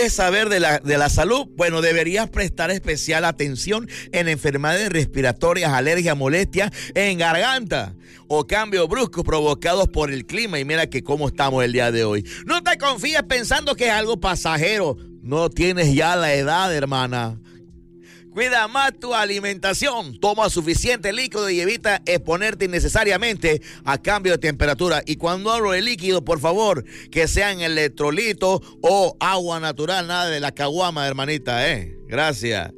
Saber de la salud, bueno, deberías prestar especial atención en enfermedades respiratorias, alergias, molestias en garganta o cambios bruscos provocados por el clima. Y mira que cómo estamos el día de hoy. No te confíes pensando que es algo pasajero. No tienes ya la edad, hermana. Cuida más tu alimentación, toma suficiente líquido y evita exponerte innecesariamente a cambio de temperatura. Y cuando hablo de líquido, por favor, que sean electrolitos o agua natural, nada de la caguama, hermanita, Gracias.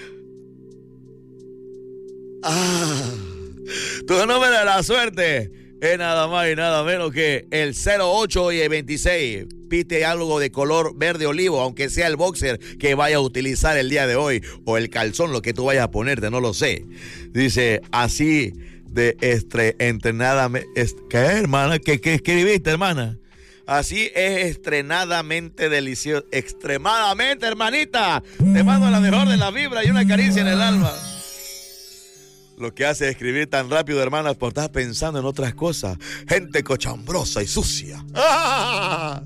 Tu número de la suerte es nada más y nada menos que el 08 y el 26. Piste algo de color verde olivo, aunque sea el boxer que vayas a utilizar el día de hoy o el calzón, lo que tú vayas a ponerte, no lo sé. Dice, así de entrenadamente... ¿Qué, hermana? ¿Qué escribiste, hermana? Así es extremadamente delicioso. Extremadamente, hermanita. Te mando la mejor de la vibra y una caricia en el alma. Lo que hace escribir tan rápido, hermanas, porque estás pensando en otras cosas. Gente cochambrosa y sucia. ¡Ah!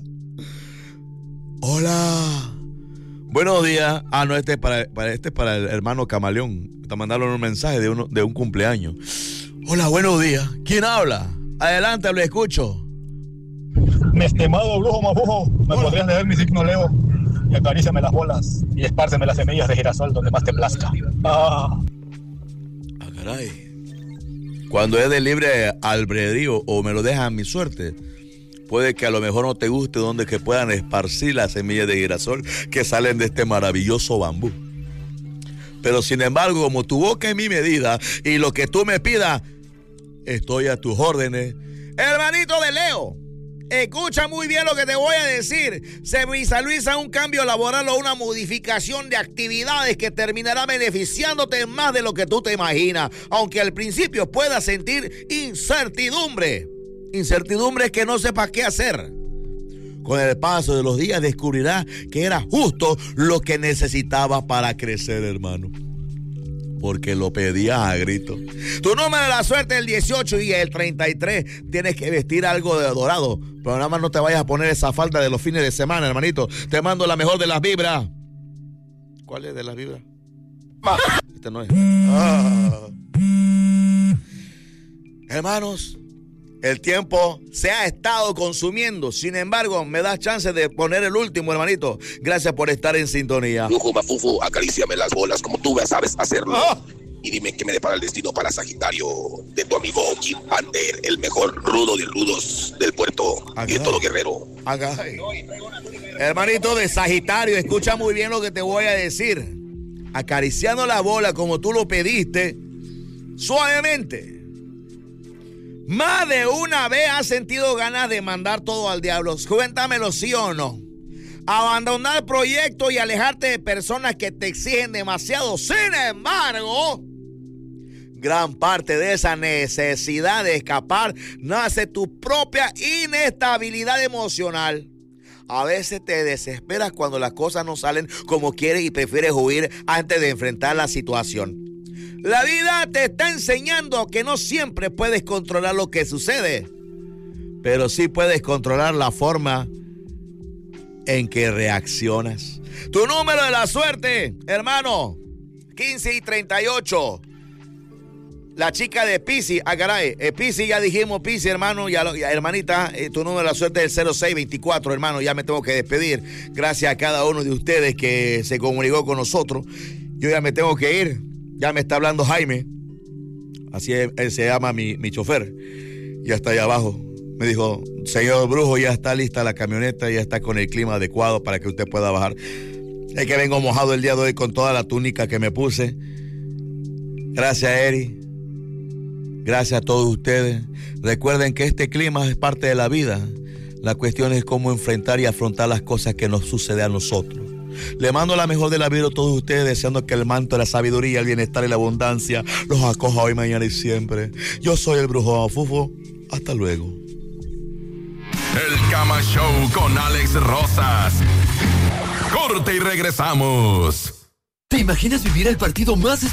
Hola. Buenos días. No, este es para el hermano Camaleón. Te mandaron un mensaje de un cumpleaños. Hola, buenos días. ¿Quién habla? Adelante, lo escucho. Mi estimado brujo mabujo, ¿me podrías leer mi signo Leo? Y acaríciame las bolas y espárceme las semillas de girasol donde más te plazca. Caray. Cuando es de libre albedrío o me lo dejan a mi suerte, puede que a lo mejor no te guste donde que puedan esparcir las semillas de girasol que salen de este maravilloso bambú. Pero sin embargo, como tu boca es mi medida y lo que tú me pidas, estoy a tus órdenes. Hermanito de Leo, escucha muy bien lo que te voy a decir. Se visualiza un cambio laboral o una modificación de actividades que terminará beneficiándote más de lo que tú te imaginas, aunque al principio puedas sentir incertidumbre. Incertidumbre que no sepas qué hacer. Con el paso de los días descubrirás que era justo lo que necesitabas para crecer, hermano. Porque lo pedías a grito. Tu número de la suerte es el 18 y el 33. Tienes que vestir algo de dorado, pero nada más no te vayas a poner esa falda de los fines de semana, hermanito. Te mando la mejor de las vibras. ¿Cuál es de las vibras? Este no es. Hermanos, el tiempo se ha estado consumiendo. Sin embargo, me das chance de poner el último, hermanito. Gracias por estar en sintonía. Brujo Mafufu, acaríciame las bolas como tú sabes hacerlo. Y dime qué me depara el destino para Sagitario, de tu amigo Kim Ander, el mejor rudo de rudos del puerto y de todo Guerrero. Hermanito de Sagitario, escucha muy bien lo que te voy a decir. Acariciando la bola como tú lo pediste, suavemente. Más de una vez has sentido ganas de mandar todo al diablo. Cuéntamelo, sí o no. Abandonar proyectos y alejarte de personas que te exigen demasiado. Sin embargo, gran parte de esa necesidad de escapar nace tu propia inestabilidad emocional. A veces te desesperas cuando las cosas no salen como quieres y prefieres huir antes de enfrentar la situación. La vida te está enseñando que no siempre puedes controlar lo que sucede, pero sí puedes controlar la forma en que reaccionas. Tu número de la suerte, hermano, 15 y 38. La chica de Piscis, caray, Piscis, ya dijimos Piscis, hermano, ya hermanita, tu número de la suerte es el 0624, hermano, ya me tengo que despedir. Gracias a cada uno de ustedes que se comunicó con nosotros. Yo ya me tengo que ir. Ya me está hablando Jaime, así él se llama mi chofer, ya está ahí abajo. Me dijo, señor Brujo, ya está lista la camioneta, ya está con el clima adecuado para que usted pueda bajar. Es que vengo mojado el día de hoy con toda la túnica que me puse. Gracias, Eri. Gracias a todos ustedes. Recuerden que este clima es parte de la vida. La cuestión es cómo enfrentar y afrontar las cosas que nos suceden a nosotros. Le mando la mejor de la vida a todos ustedes, deseando que el manto de la sabiduría, el bienestar y la abundancia los acoja hoy, mañana y siempre. Yo soy el Brujo Mafufu. Hasta luego. El Cama Show con Alex Rosas. Corte y regresamos. ¿Te imaginas vivir el partido más